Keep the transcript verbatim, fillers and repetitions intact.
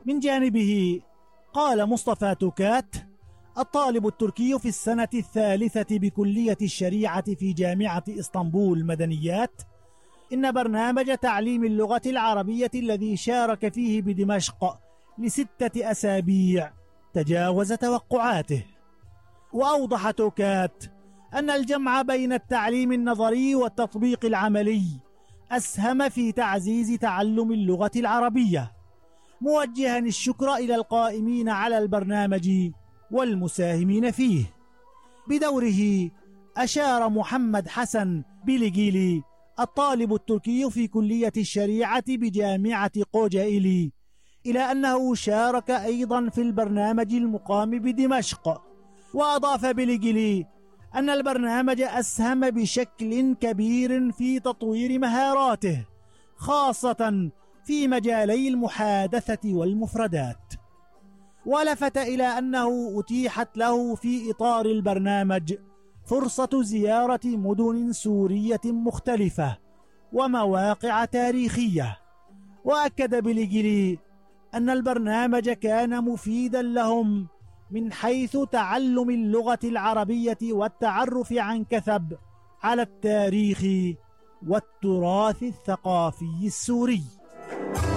من جانبه قال مصطفى توكات الطالب التركي في السنة الثالثة بكلية الشريعة في جامعة إسطنبول مدنيات إن برنامج تعليم اللغة العربية الذي شارك فيه بدمشق لستة أسابيع تجاوز توقعاته. وأوضح توكات أن الجمع بين التعليم النظري والتطبيق العملي أسهم في تعزيز تعلم اللغة العربية، موجها الشكر إلى القائمين على البرنامج والمساهمين فيه. بدوره أشار محمد حسن بيليجيلي الطالب التركي في كلية الشريعة بجامعة قوجائلي إلى أنه شارك أيضا في البرنامج المقام بدمشق. وأضاف بيليجيلي أن البرنامج أسهم بشكل كبير في تطوير مهاراته، خاصة في مجالي المحادثة والمفردات. ولفت إلى أنه أتيحت له في إطار البرنامج فرصة زيارة مدن سورية مختلفة ومواقع تاريخية. وأكد بيليجيلي أن البرنامج كان مفيدا لهم من حيث تعلم اللغة العربية والتعرف عن كثب على التاريخ والتراث الثقافي السوري.